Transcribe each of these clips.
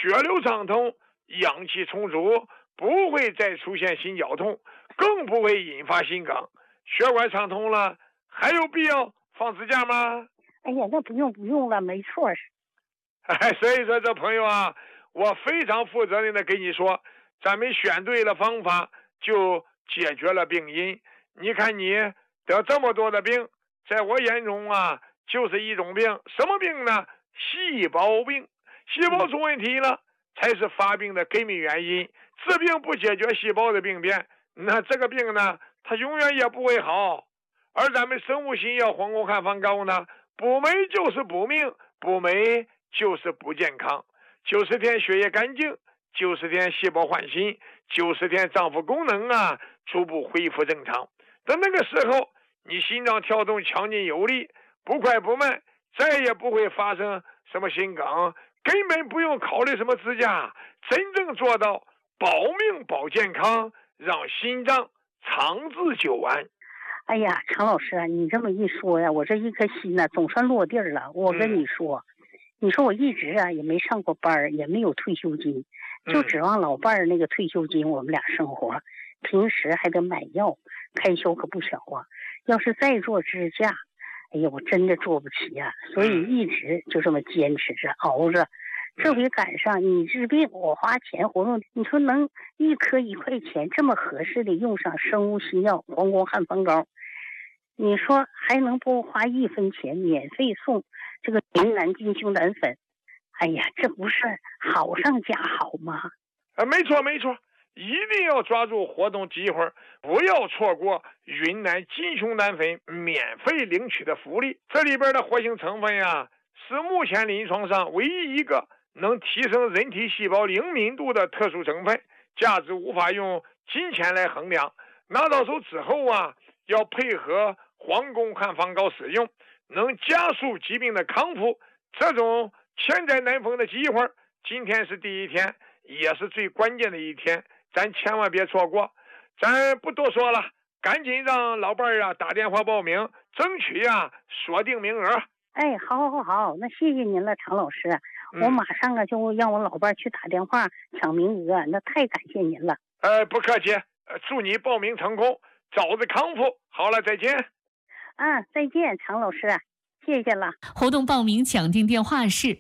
血流畅通，阳气充足，不会再出现心绞痛，更不会引发心梗。血管畅通了，还有必要放支架吗？ 哎呀，那不用了，没错。 所以说这朋友啊，我非常负责任的跟你说，咱们选对了方法，就解决了病因。你看你得这么多的病，在我眼中啊，就是一种病。什么病呢？细胞病。细胞出问题了，才是发病的根本原因。治病不解决细胞的病变，那这个病呢，它永远也不会好。而咱们生物新药黄宫汉方膏呢，补酶就是补命，补酶就是补健康。90天血液干净，90天细胞换新，90天脏腑功能啊逐步恢复正常。等那个时候，你心脏跳动强劲有力，不快不慢，再也不会发生什么心梗，根本不用考虑什么支架，真正做到保命保健康，让心脏长治久安。 哎呀，常老师啊，你这么一说呀，我这一颗心呢总算落地了。我跟你说，你说我一直啊也没上过班，也没有退休金，就指望老伴儿那个退休金我们俩生活，平时还得买药，开销可不小啊。要是再做支架，哎呀，我真的做不起呀，所以一直就这么坚持着熬着。这回赶上你治病我花钱活动，你说能一颗1块钱这么合适的用上生物新药黄宫汉方膏，你说还能不花1分钱免费送这个云南金胸胆粉？哎呀，这不是好上加好吗？ 没错没错，一定要抓住活动机会，不要错过云南金胸胆粉免费领取的福利。这里边的活性成分呀，是目前临床上唯一一个能提升人体细胞灵敏度的特殊成分，价值无法用金钱来衡量。拿到手之后啊，要配合黄宫汉方膏使用，能加速疾病的康复。这种千载难逢的机会，今天是第一天，也是最关键的一天，咱千万别错过。咱不多说了，赶紧让老伴儿啊打电话报名，争取啊锁定名额。 哎，好，那谢谢您了，常老师。我马上啊就让我老伴去打电话抢名额，那太感谢您了。 不客气，祝你报名成功，早日康复。好了，再见。 再见，常老师，谢谢了。 活动报名抢订电话是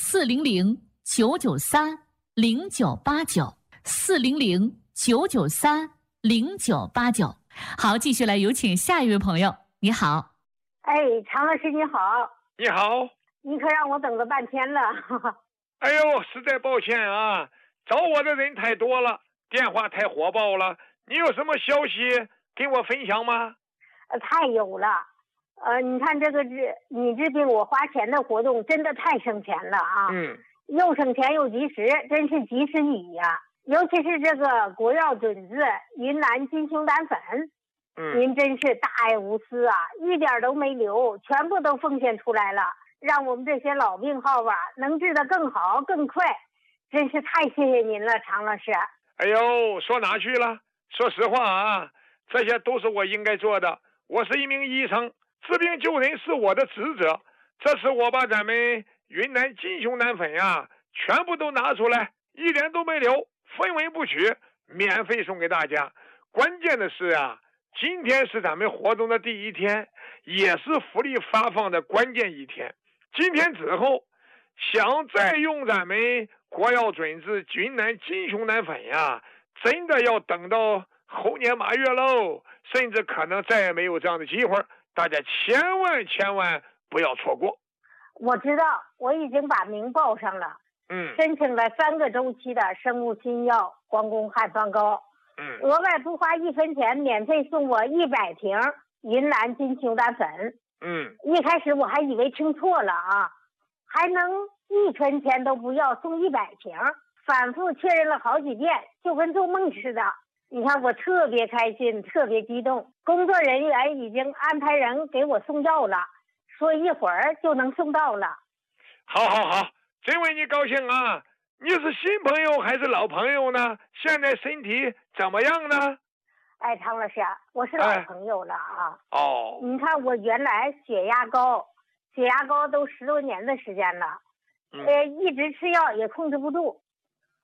400-993-0989，400-993-0989。好，继续来有请下一位朋友。你好。 哎，常老师你好。 你好。 你可让我等了半天了。 哎呦，实在抱歉啊，找我的人太多了，电话太火爆了。你有什么消息跟我分享吗？ 太有了。你看这个你治病我花钱的活动真的太省钱了啊。又省钱又及时，真是及时雨呀。尤其是这个国药准字云南金胸胆粉，您真是大爱无私啊，一点都没留，全部都奉献出来了，让我们这些老病号啊能治得更好更快，真是太谢谢您了，常老师。 哎呦，说哪去了？说实话啊，这些都是我应该做的。我是一名医生，治病救人是我的职责。这次我把咱们云南金胸胆粉啊全部都拿出来，一点都没留，分文不取，免费送给大家。关键的是啊，今天是咱们活动的第一天，也是福利发放的关键一天。今天之后，想再用咱们国药准字云南金胸胆粉呀，真的要等到猴年马月喽，甚至可能再也没有这样的机会，大家千万不要错过。 我知道，我已经把名报上了。申请了3个周期的生物新药黄宫汉方膏。额外不花1分钱，免费送我100瓶云南金胸胆粉。一开始我还以为听错了啊，还能1分钱都不要送100瓶，反复确认了好几遍，就跟做梦似的。你看我特别开心，特别激动。工作人员已经安排人给我送药了，说一会儿就能送到了。 好，真为你高兴啊！你是新朋友还是老朋友呢？现在身体怎么样呢？ 哎，常老师，我是老朋友了啊。你看我原来血压高都10多年的时间了，一直吃药也控制不住。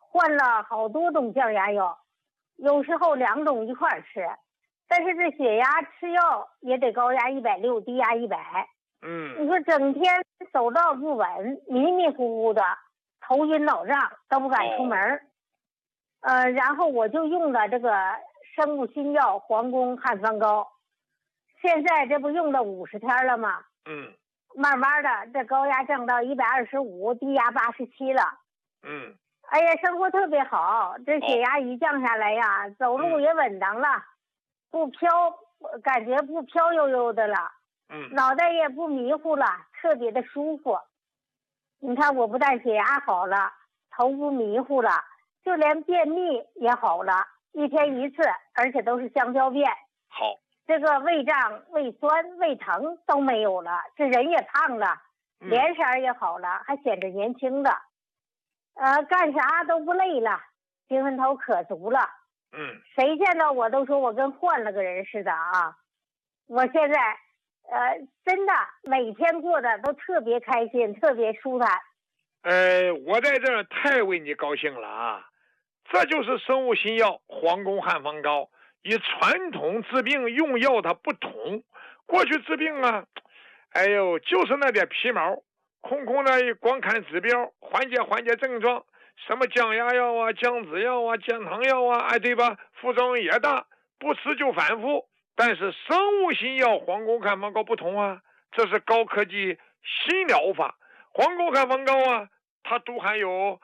换了好多种降压药，有时候2种一块吃，但是这血压吃药也得高压160，低压100。你说整天走道不稳，迷迷糊糊的，头晕脑胀，都不敢出门。然后我就用了这个生物新药皇宫汉方膏，现在这不用了50天了吗？慢慢的这高压降到125，低压87了。哎呀，生活特别好，这血压一降下来呀，走路也稳当了，不飘，感觉不飘悠悠的了。脑袋也不迷糊了，特别的舒服。你看我不但血压好了，头不迷糊了，就连便秘也好了，1天1次，而且都是香蕉便。 好， 这个胃胀、胃酸、胃疼都没有了，这人也胖了，脸色也好了，还显着年轻的。干啥都不累了，精神头可足了。谁见到我都说我跟换了个人似的啊！我现在真的每天过得都特别开心，特别舒坦。 我在这儿太为你高兴了啊！这就是生物新药皇宫汉方膏，与传统治病用药它不同。过去治病啊，就是那点皮毛，空空的光看指标，缓解症状，什么降压药啊、降脂药啊、降糖药啊，对吧？副作用也大，不吃就反复。但是生物新药皇宫汉方膏不同啊，这是高科技新疗法。皇宫汉方膏啊，它都含有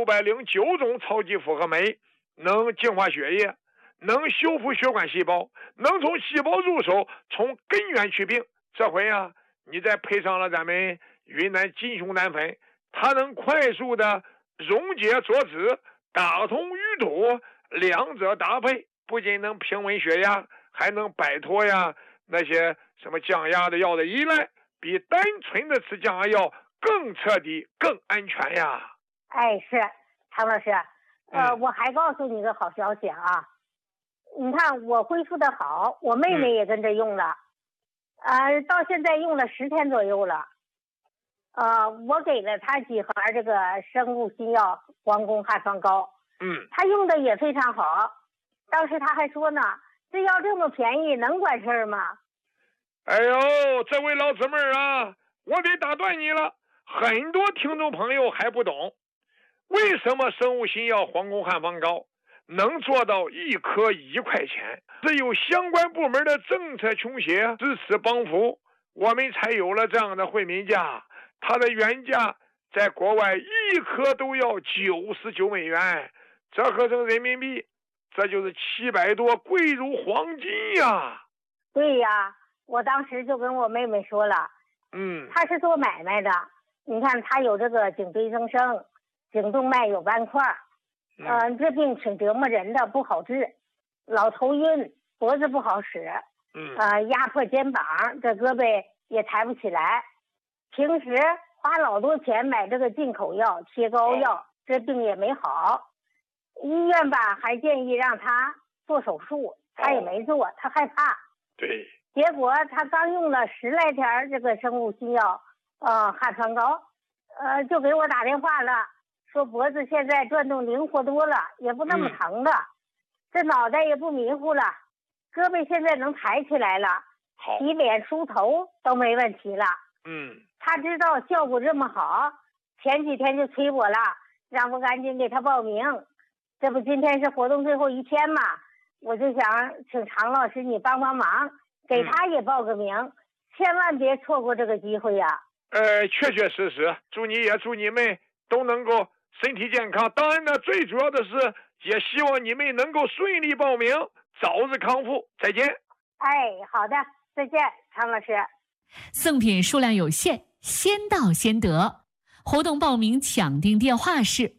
909种超级复合酶，能净化血液，能修复血管细胞，能从细胞入手，从根源去病。这回啊，你再配上了咱们云南金熊胆粉，它能快速的溶解浊脂，打通淤堵，两者搭配，不仅能平稳血压，还能摆脱那些什么降压的药的依赖，比单纯的吃降压药更彻底、更安全呀。 是唐老师，我还告诉你个好消息啊！你看我恢复的好，我妹妹也跟着用了，到现在用了10天左右了。我给了她几盒这个生物新药皇宫汉方膏，她用的也非常好。当时她还说呢，这药这么便宜，能管事儿吗？ 这位老姊妹啊，我得打断你了。很多听众朋友还不懂，为什么生物新药皇宫汉方膏能做到1颗1块钱？只有相关部门的政策倾斜支持帮扶，我们才有了这样的惠民价。它的原价在国外1颗都要99美元，折合成人民币，这就是700多，贵如黄金呀！ 对呀，我当时就跟我妹妹说了，她是做买卖的，你看她有这个颈椎增生，颈动脉有斑块，这病挺折磨人的，不好治，老头晕，脖子不好使，压迫肩膀，这胳膊也抬不起来。平时花老多钱买这个进口药、贴膏药，这病也没好。医院吧还建议让他做手术，他也没做，他害怕。 对。 结果他刚用了10来天这个生物新药，汉方膏，就给我打电话了，说脖子现在转动灵活多了，也不那么疼了，这脑袋也不迷糊了，胳膊现在能抬起来了，洗脸梳头都没问题了。他知道效果这么好，前几天就催我了，让我赶紧给他报名。这不今天是活动最后1天嘛，我就想请常老师你帮帮忙，给他也报个名，千万别错过这个机会呀。 确确实实，祝你也祝你们都能够身体健康。当然呢，最主要的是也希望你们能够顺利报名，早日康复。再见。 好的，再见，常老师。 赠品数量有限，先到先得。活动报名抢订电话是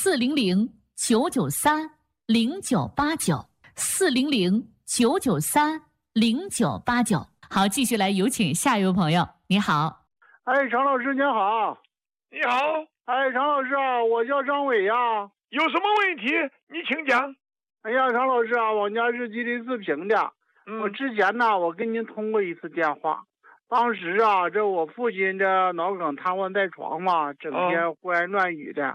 400-993-0989 400-993-0989。好，继续来有请下一位朋友。你好。 常老师您好。 你好。 常老师啊，我叫张伟呀。 有什么问题你请讲。 常老师啊，我家是吉林四平的。我之前呢，我跟您通过一次电话。当时啊，这我父亲这脑梗瘫痪在床嘛，整天胡言乱语的。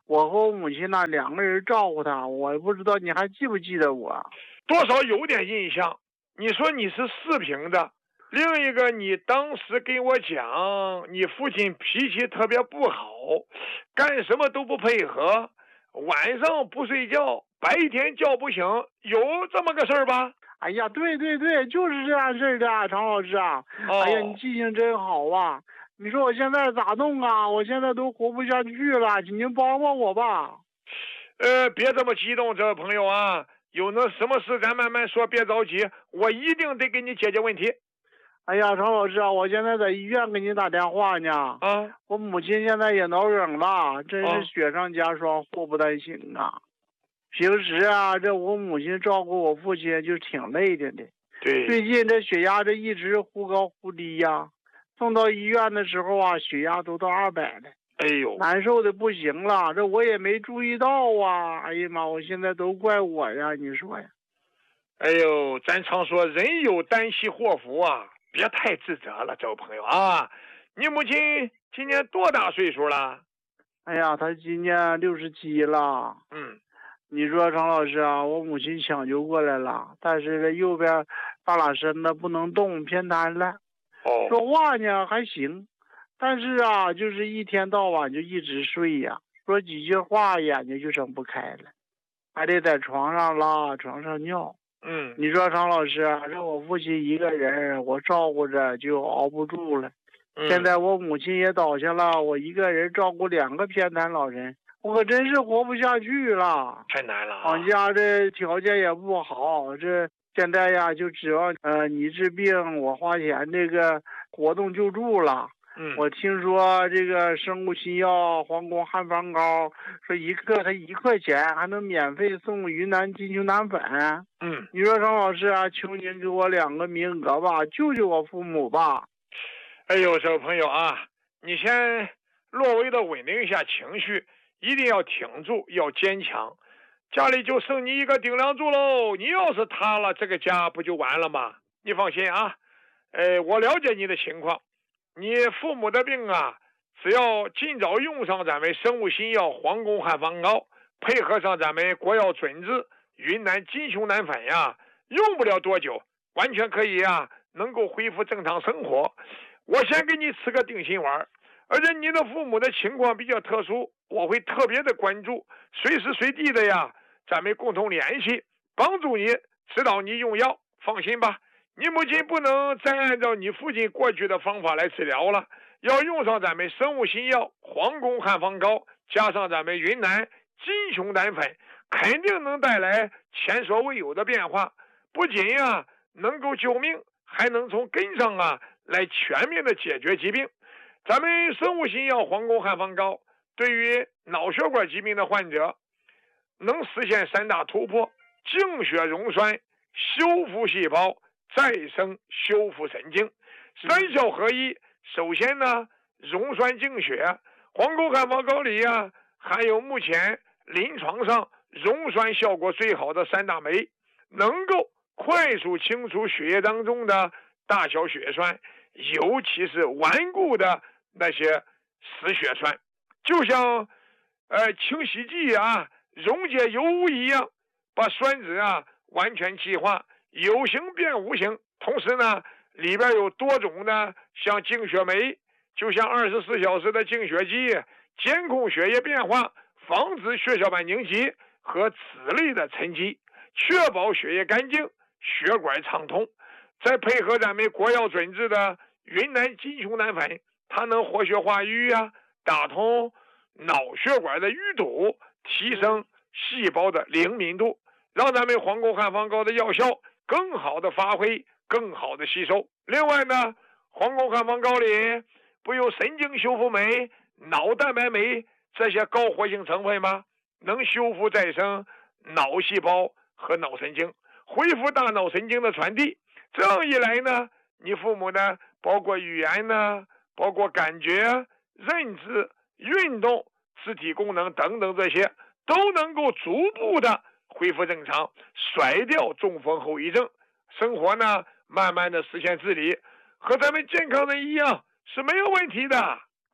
我和我母亲呢2个人照顾他，我不知道你还记不记得我？ 多少有点印象。你说你是4平的，另一个你当时跟我讲，你父亲脾气特别不好，干什么都不配合，晚上不睡觉，白天叫不醒，有这么个事儿吧？ 哎呀，对，就是这样事的，常老师啊。哎呀，你记性真好啊！你说我现在咋弄啊？我现在都活不下去了，请您帮帮我吧。 别这么激动，这位朋友啊，有那什么事咱慢慢说，别着急，我一定得给你解决问题。 哎呀，常老师啊，我现在在医院给你打电话呢。我母亲现在也脑梗了，真是雪上加霜，祸不单行啊。平时啊，这我母亲照顾我父亲就挺累的。 对， 最近这血压这一直忽高忽低呀，送到医院的时候啊，血压都到200了。 哎呦， 难受的不行了，这我也没注意到啊！哎呀妈，我现在都怪我呀，你说呀？ 哎呦，咱常说人有旦夕祸福啊，别太自责了，这位朋友啊。你母亲今年多大岁数了？ 哎呀，她今年67了。你说常老师啊，我母亲抢救过来了，但是这右边半拉身子不能动，偏瘫了。说话呢还行，但是啊，就是一天到晚就一直睡呀，说几句话眼睛就睁不开了，还得在床上拉，床上尿。你说常老师啊，这我父亲一个人，我照顾着就熬不住了。现在我母亲也倒下了，我一个人照顾2个偏瘫老人，我可真是活不下去了， 太难了。 俺家这条件也不好，这现在呀就指望你治病，我花钱这个活动救助了。我听说这个生物新药皇宫汉方膏，说1克才1块钱，还能免费送云南金球南粉。你说常老师啊，求您给我2个名额吧，救救我父母吧。 哎呦，这位朋友啊，你先略微的稳定一下情绪，一定要挺住，要坚强。家里就剩你一个顶梁柱喽，你要是塌了，这个家不就完了吗？你放心啊，我了解你的情况，你父母的病啊，只要尽早用上咱们生物新药皇宫汉方膏，配合上咱们国药准治云南金球南粉呀，用不了多久，完全可以呀，能够恢复正常生活。我先给你吃个定心丸，而且你的父母的情况比较特殊，我会特别的关注，随时随地的呀，咱们共同联系，帮助你指导你用药。放心吧，你母亲不能再按照你父亲过去的方法来治疗了，要用上咱们生物新药皇宫汉方膏，加上咱们云南金球南粉，肯定能带来前所未有的变化。不仅呀能够救命，还能从根上啊来全面的解决疾病。咱们生物新药皇宫汉方膏对于脑血管疾病的患者能实现3大突破：净血溶栓、修复细胞、再生修复神经，3效合一。首先呢，溶栓净血，皇宫汉方膏里啊含有目前临床上溶栓效果最好的3大酶，能够快速清除血液当中的大小血栓，尤其是顽固的那些死血栓，就像清洗剂啊溶解油污一样，把栓子啊完全气化，有形变无形。同时呢，里边有多种的像净血酶，就像24小时的净血机，监控血液变化，防止血小板凝集和脂类的沉积，确保血液干净，血管畅通。再配合咱们国药准治的云南金球南粉，它能活血化瘀啊，打通脑血管的淤堵，提升细胞的灵敏度，让咱们皇宫汉方膏的药效更好的发挥，更好的吸收。另外呢，皇宫汉方膏里不有神经修复酶、脑蛋白酶这些高活性成分吗？能修复再生脑细胞和脑神经，恢复大脑神经的传递。这样一来呢，你父母呢，包括语言呢，包括感觉、认知、运动、肢体功能等等，这些都能够逐步的恢复正常，甩掉中风后遗症，生活呢慢慢的实现自理，和咱们健康人一样是没有问题的。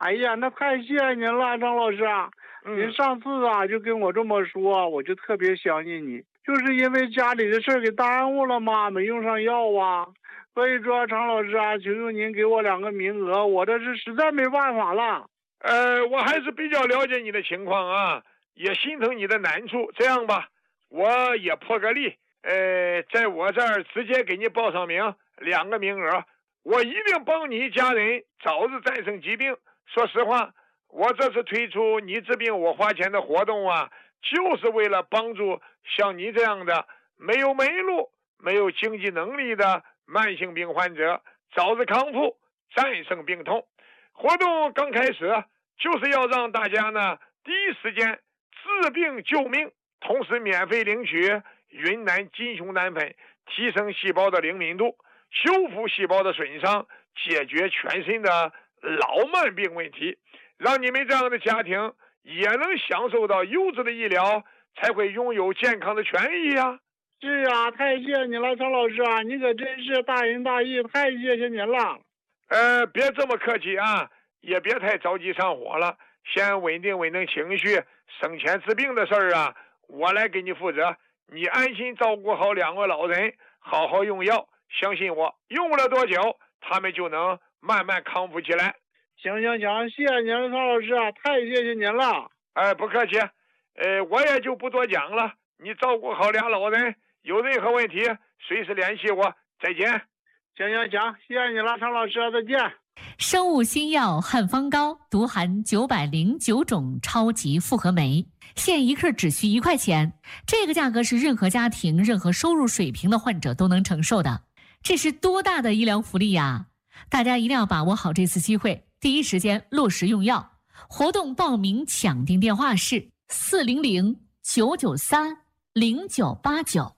哎呀，那太谢谢您了，张老师啊！您上次啊就跟我这么说，我就特别相信你，就是因为家里的事给耽误了嘛，没用上药啊。所以说，常老师啊，求求您给我2个名额，我这是实在没办法了。 我还是比较了解你的情况啊，也心疼你的难处。这样吧，我也破个例，在我这儿直接给你报上名，2个名额，我一定帮你一家人早日战胜疾病。说实话，我这次推出你治病我花钱的活动啊，就是为了帮助像你这样的没有门路、没有经济能力的慢性病患者早日康复，战胜病痛。活动刚开始就是要让大家呢第一时间治病救命，同时免费领取云南金熊胆粉，提升细胞的灵敏度，修复细胞的损伤，解决全身的老慢病问题，让你们这样的家庭也能享受到优质的医疗，才会拥有健康的权益呀。 是啊，太谢谢您了，张老师啊，你可真是大仁大义，太谢谢您了。 别这么客气啊，也别太着急上火了，先稳定情绪，省钱治病的事儿啊，我来给你负责。你安心照顾好2位老人，好好用药，相信我，用不了多久，他们就能慢慢康复起来。 行，谢谢您了，张老师啊，太谢谢您了。 不客气，我也就不多讲了，你照顾好2老人，有任何问题随时联系我。再见。 行，谢谢你了，常老师，再见。 生物新药汉方膏独含909种超级复合酶，现1克只需1块钱，这个价格是任何家庭、任何收入水平的患者都能承受的，这是多大的医疗福利呀！大家一定要把握好这次机会，第一时间落实用药。活动报名抢订电话是400-993-0989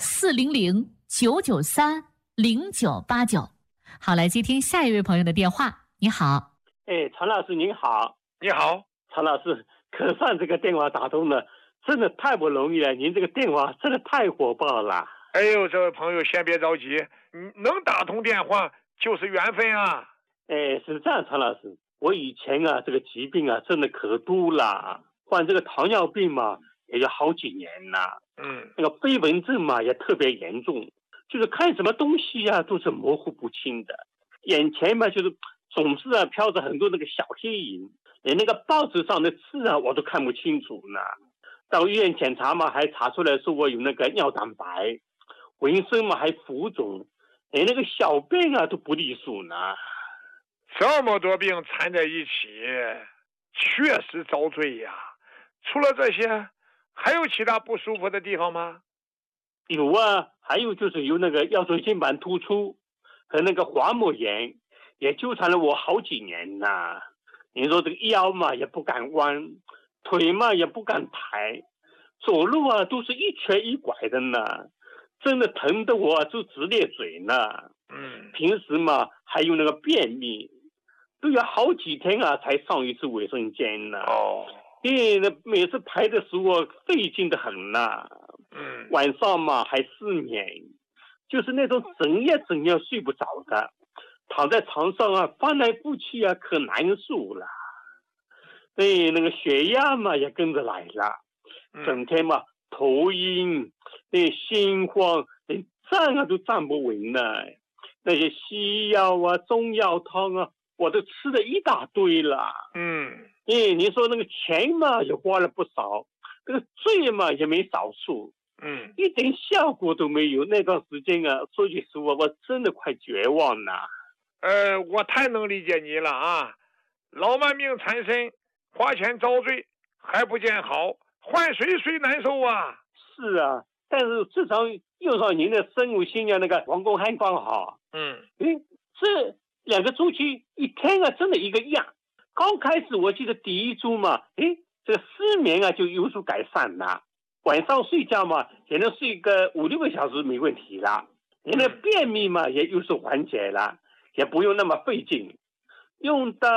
400-993-0989。好，来接听下一位朋友的电话。你好。 常老师您好。 你好。 常老师，可算这个电话打通了，真的太不容易了，您这个电话真的太火爆了。 哎呦，这位朋友先别着急，你能打通电话就是缘分啊。 是这样，常老师，我以前啊这个疾病啊真的可多了，患这个糖尿病嘛也有好几年了，那个飞蚊症嘛也特别严重，就是看什么东西啊都是模糊不清的，眼前嘛就是总是啊飘着很多那个小黑影，连那个报纸上的字啊我都看不清楚呢。到医院检查嘛还查出来说我有那个尿蛋白，浑身嘛还浮肿，连那个小便啊都不利索呢。 这么多病缠在一起，确实遭罪呀。除了这些，还有其他不舒服的地方吗？ 有啊，还有就是有那个腰椎间盘突出和那个滑膜炎，也纠缠了我好几年呐。你说这个腰嘛也不敢弯，腿嘛也不敢抬，走路啊都是一瘸一拐的呢，真的疼得我就直咧嘴呢。平时嘛还有那个便秘，都要好几天啊才上一次卫生间呢。那每次排的时候费劲的很呐。晚上嘛还失眠，就是那种整夜睡不着的，躺在床上啊翻来覆去啊可难受了。那个血压嘛也跟着来了，整天嘛头晕，心慌，连站啊都站不稳呢。那些西药啊中药汤啊我都吃了一大堆了。你说那个钱嘛也花了不少，这个罪嘛也没少受，一点效果都没有。那段时间啊，说句实话，我真的快绝望了。 我太能理解你了啊！老慢病缠身，花钱遭罪，还不见好，换谁难受啊！ 是啊，但是至少用上您的生物新药那个黄宫汉方好。这2个周期一天啊，真的一个样。刚开始我记得第1周嘛，这个失眠啊就有所改善了，晚上睡觉嘛也能睡个5-6个小时没问题了，连那便秘嘛也有所缓解了，也不用那么费劲。用到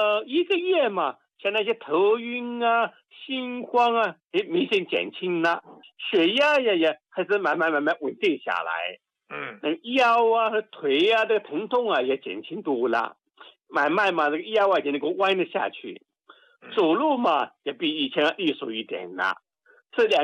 1个月嘛，像那些头晕啊心慌啊也明显减轻了，血压也开始慢慢稳定下来。腰啊和腿啊这个疼痛啊也减轻多了， 慢慢嘛，这个腰啊就能够弯得下去，走路嘛也比以前利索一点了。这2